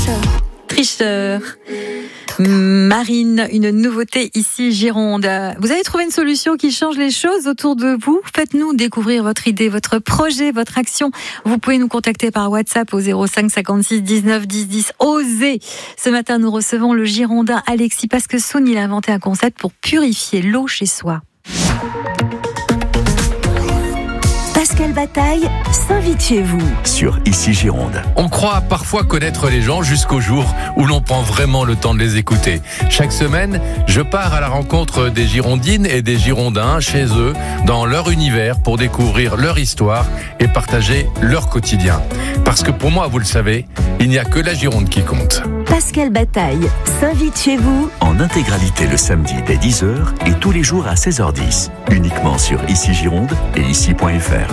Tricheur. Marine, une nouveauté ici Gironde. Vous avez trouvé une solution qui change les choses autour de vous? Faites-nous découvrir votre idée, votre projet, votre action. Vous pouvez nous contacter par WhatsApp au 05 56 19 10 10. Osez. Ce matin, nous recevons le Girondin Alexis Pasquesoun. Il a inventé un concept pour purifier l'eau chez soi. Pascal Bataille s'invite chez vous. Sur Ici Gironde. On croit parfois connaître les gens jusqu'au jour où l'on prend vraiment le temps de les écouter. Chaque semaine, je pars à la rencontre des Girondines et des Girondins chez eux, dans leur univers, pour découvrir leur histoire et partager leur quotidien. Parce que pour moi, vous le savez, il n'y a que la Gironde qui compte. Pascal Bataille s'invite chez vous. En intégralité le samedi dès 10h et tous les jours à 16h10. Uniquement sur Ici Gironde et ici.fr.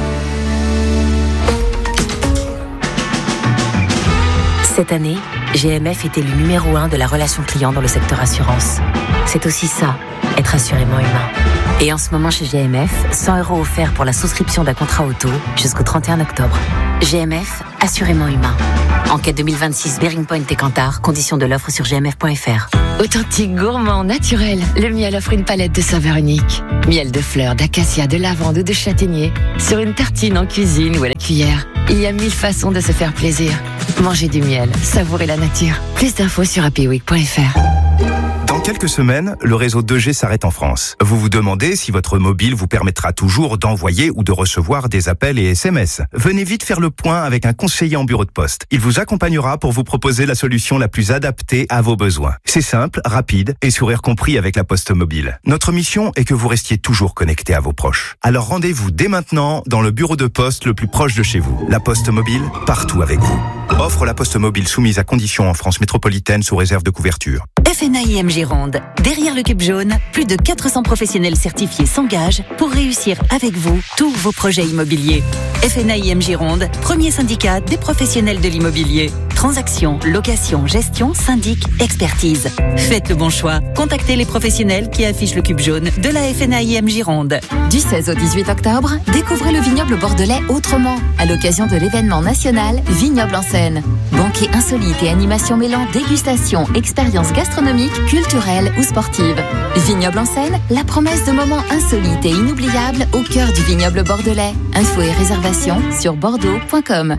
Cette année, GMF est élu numéro 1 de la relation client dans le secteur assurance. C'est aussi ça, être assurément humain. Et en ce moment chez GMF, 100 € offerts pour la souscription d'un contrat auto jusqu'au 31 octobre. GMF, assurément humain. Enquête 2026 Bearing Point et Kantar, conditions de l'offre sur gmf.fr. Authentique, gourmand, naturel, le miel offre une palette de saveurs uniques. Miel de fleurs, d'acacia, de lavande ou de châtaignier. Sur une tartine, en cuisine ou à la cuillère. Il y a 1000 façons de se faire plaisir. Mangez du miel, savourez la nature. Plus d'infos sur happyweek.fr. Dans quelques semaines, le réseau 2G s'arrête en France. Vous vous demandez si votre mobile vous permettra toujours d'envoyer ou de recevoir des appels et SMS. Venez vite faire le point avec un conseiller en bureau de poste. Il vous accompagnera pour vous proposer la solution la plus adaptée à vos besoins. C'est simple, rapide et sourire compris avec la Poste Mobile. Notre mission est que vous restiez toujours connecté à vos proches. Alors rendez-vous dès maintenant dans le bureau de poste le plus proche de chez vous. La Poste Mobile, partout avec vous. Offre la Poste Mobile soumise à conditions en France métropolitaine sous réserve de couverture. FNAIM Gironde. Derrière le cube jaune, plus de 400 professionnels certifiés s'engagent pour réussir avec vous tous vos projets immobiliers. FNAIM Gironde, premier syndicat des professionnels de l'immobilier. Transactions, location, gestion, syndic, expertise. Faites le bon choix. Contactez les professionnels qui affichent le cube jaune de la FNAIM Gironde. Du 16 au 18 octobre, découvrez le vignoble bordelais autrement, à l'occasion de l'événement national Vignoble en scène. Banquet insolite et animation mêlant dégustation, expériences gastronomiques, culturelles ou sportives. Vignoble en scène, la promesse de moments insolites et inoubliables au cœur du vignoble bordelais. Infos et réservations sur bordeaux.com.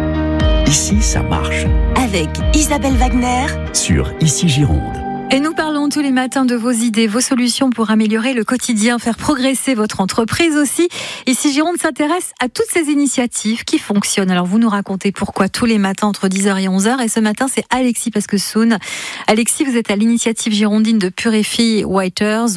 Ici, ça marche. Avec Isabelle Wagner. Sur Ici Gironde. Et nous parlons tous les matins de vos idées, vos solutions pour améliorer le quotidien, faire progresser votre entreprise aussi. Ici Gironde s'intéresse à toutes ces initiatives qui fonctionnent. Alors vous nous racontez pourquoi tous les matins entre 10h et 11h. Et ce matin, c'est Alexis Pasquesoun. Alexis, vous êtes à l'initiative girondine de Purify Waters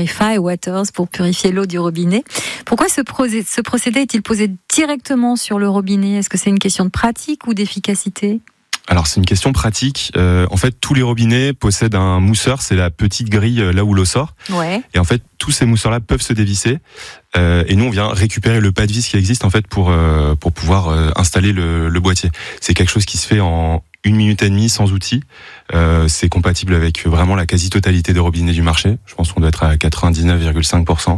pour purifier l'eau du robinet. Pourquoi ce procédé est-il posé directement sur le robinet? Est-ce que c'est une question de pratique ou d'efficacité? Alors c'est une question pratique. En fait, tous les robinets possèdent un mousseur, c'est la petite grille là où l'eau sort. Ouais. Et en fait, tous ces mousseurs-là peuvent se dévisser. Et nous, on vient récupérer le pas de vis qui existe en fait pour pouvoir installer le boîtier. C'est quelque chose qui se fait en 1 minute et demie sans outil. C'est compatible avec vraiment la quasi-totalité des robinets du marché. Je pense qu'on doit être à 99,5%.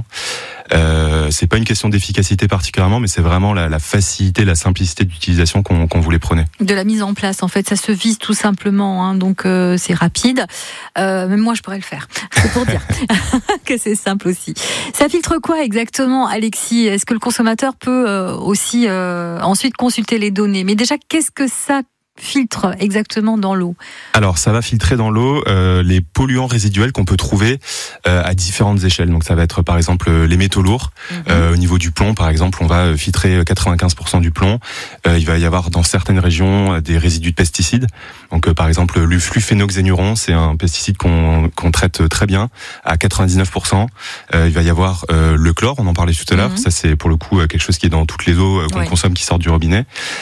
C'est pas une question d'efficacité particulièrement, mais c'est vraiment la facilité, la simplicité d'utilisation qu'on voulait prôner. De la mise en place, en fait, ça se vise tout simplement, hein, donc c'est rapide. Même moi, je pourrais le faire. C'est pour dire que c'est simple aussi. Ça filtre quoi exactement, Alexis? Est-ce que le consommateur peut aussi ensuite consulter les données? Mais déjà, qu'est-ce que ça filtre exactement dans l'eau? Alors ça va filtrer dans l'eau les polluants résiduels qu'on peut trouver à différentes échelles. Donc ça va être par exemple les métaux lourds. Au niveau du plomb par exemple, on va filtrer 95% du plomb. Il va y avoir dans certaines régions des résidus de pesticides. Donc par exemple le fluphénoxénuron, c'est un pesticide qu'on traite très bien à 99%. Il va y avoir le chlore, on en parlait tout à l'heure. Ça c'est pour le coup quelque chose qui est dans toutes les eaux qu'on consomme qui sortent du robinet.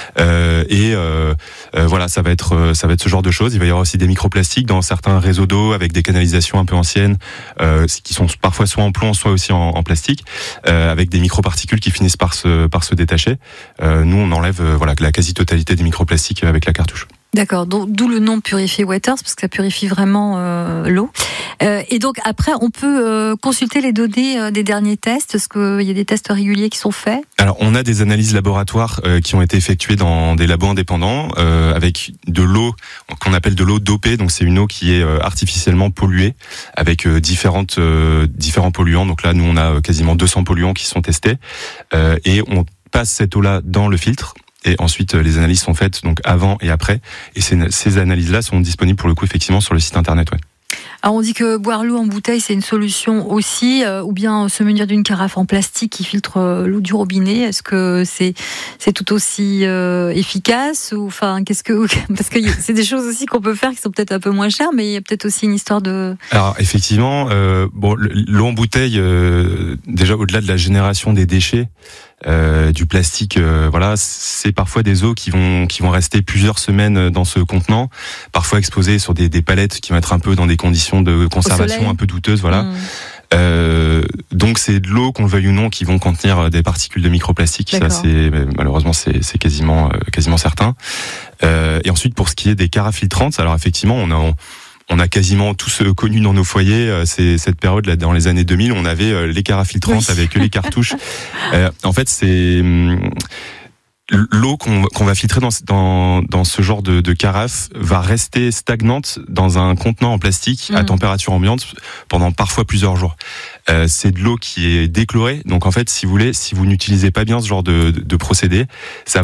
Voilà, ça va être ce genre de choses. Il va y avoir aussi des microplastiques dans certains réseaux d'eau avec des canalisations un peu anciennes, qui sont parfois soit en plomb, soit aussi en plastique, avec des microparticules qui finissent par se détacher. Nous, on enlève la quasi-totalité des microplastiques avec la cartouche. D'accord, donc d'où le nom Purify Waters, parce que ça purifie vraiment l'eau. Et donc après, on peut consulter les données des derniers tests. Est-ce qu'il y a des tests réguliers qui sont faits ? Alors, on a des analyses laboratoires qui ont été effectuées dans des labos indépendants avec de l'eau qu'on appelle de l'eau dopée. Donc, c'est une eau qui est artificiellement polluée avec différents polluants. Donc là, nous, on a quasiment 200 polluants qui sont testés et on passe cette eau-là dans le filtre. Et ensuite, les analyses sont faites donc avant et après. Et ces analyses-là sont disponibles pour le coup effectivement sur le site internet. Ouais. Alors on dit que boire l'eau en bouteille c'est une solution aussi, ou bien se munir d'une carafe en plastique qui filtre l'eau du robinet. Est-ce que c'est tout aussi efficace ou parce que c'est des choses aussi qu'on peut faire qui sont peut-être un peu moins chères, mais il y a peut-être aussi une histoire de. Alors effectivement, l'eau en bouteille, déjà au-delà de la génération des déchets. Du plastique, c'est parfois des eaux qui vont rester plusieurs semaines dans ce contenant, parfois exposées sur des palettes qui vont être un peu dans des conditions de conservation un peu douteuses, voilà. Donc c'est de l'eau, qu'on le veuille ou non, qui vont contenir des particules de microplastiques. D'accord. Ça malheureusement c'est quasiment certain. Et ensuite pour ce qui est des carafes filtrantes, alors effectivement on a quasiment tous connu dans nos foyers cette période là dans les années 2000, on avait les carafes filtrantes avec les cartouches. En fait, c'est l'eau qu'on va filtrer dans ce genre de carafe va rester stagnante dans un contenant en plastique à température ambiante pendant parfois plusieurs jours. C'est de l'eau qui est déchlorée, donc en fait, si vous n'utilisez pas bien ce genre de procédé, ça va